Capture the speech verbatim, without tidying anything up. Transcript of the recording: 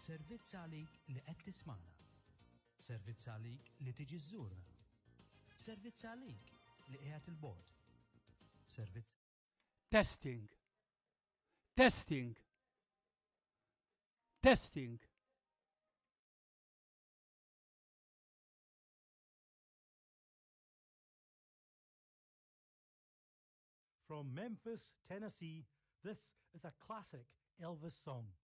Servizz għalik li qed tismana. Servizz għalik li tiġi żżurna. Servizz għalik li qiegħed il-bogħod. Servizz. Testing. Testing. Testing. From Memphis, Tennessee, this is a classic Elvis song.